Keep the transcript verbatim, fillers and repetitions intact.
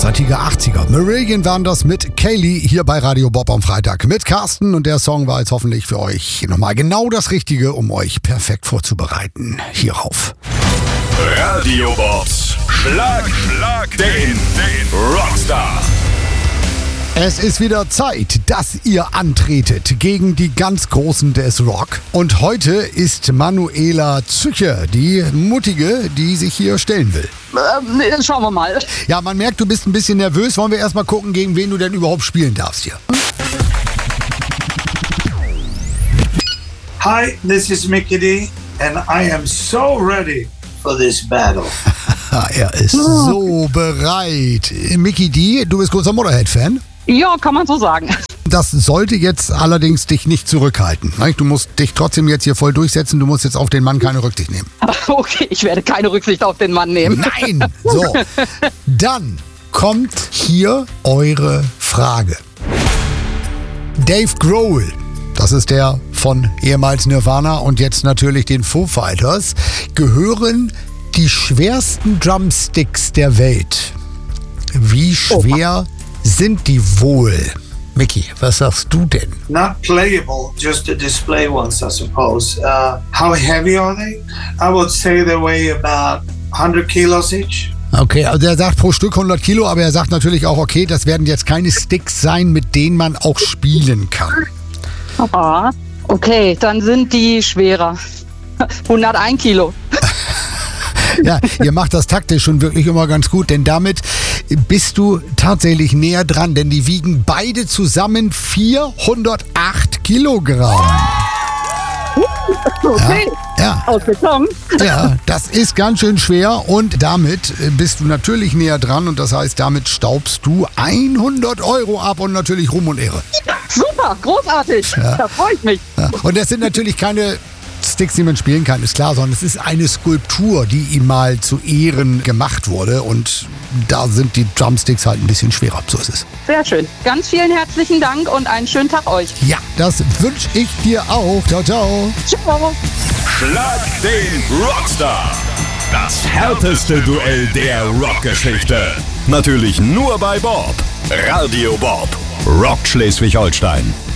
großartige achtziger. Marillion waren das mit Kaylee hier bei Radio Bob am Freitag mit Carsten. Und der Song war jetzt hoffentlich für euch nochmal genau das Richtige, um euch perfekt vorzubereiten. Hierauf. Radio Bobs Schlagerschlag den, den Rockstar. Es ist wieder Zeit, dass ihr antretet gegen die ganz Großen des Rock. Und heute ist Manuela Zücher, die Mutige, die sich hier stellen will. Ähm, nee, schauen wir mal. Ja, man merkt, du bist ein bisschen nervös. Wollen wir erstmal gucken, gegen wen du denn überhaupt spielen darfst hier. Hi, this is Mickey D, and I am so ready for this battle. Er ist so bereit. Mickey D, du bist großer Motorhead-Fan? Ja, kann man so sagen. Das sollte jetzt allerdings dich nicht zurückhalten. Du musst dich trotzdem jetzt hier voll durchsetzen. Du musst jetzt auf den Mann keine Rücksicht nehmen. Okay, ich werde keine Rücksicht auf den Mann nehmen. Nein! So, dann kommt hier eure Frage. Dave Grohl, das ist der von ehemals Nirvana und jetzt natürlich den Foo Fighters, gehören die schwersten Drumsticks der Welt. Wie schwer sind die wohl? Mickey, was sagst du denn? Not playable, just the display ones, I suppose. Uh, how heavy are they? I would say they weigh about one hundred kilos each. Okay, also er sagt pro Stück hundert Kilo, aber er sagt natürlich auch, okay, das werden jetzt keine Sticks sein, mit denen man auch spielen kann. Ah, okay, dann sind die schwerer. hunderteins Kilo. Ja, ihr macht das taktisch schon wirklich immer ganz gut, denn damit bist du tatsächlich näher dran, denn die wiegen beide zusammen vierhundertacht Kilogramm. Okay, Ja, ja. aus Beton. Ja, das ist ganz schön schwer und damit bist du natürlich näher dran und das heißt, damit staubst du hundert Euro ab und natürlich Ruhm und Ehre. Super, großartig. Ja. Da freue ich mich. Ja. Und das sind natürlich keine Sticks, die man spielen kann, ist klar, sondern es ist eine Skulptur, die ihm mal zu Ehren gemacht wurde und da sind die Drumsticks halt ein bisschen schwerer, so ist es. Sehr schön. Ganz vielen herzlichen Dank und einen schönen Tag euch. Ja, das wünsche ich dir auch. Ciao, ciao. Ciao. Schlag den Rockstar. Das härteste Duell der Rockgeschichte. Natürlich nur bei Bob. Radio Bob. Rock Schleswig-Holstein.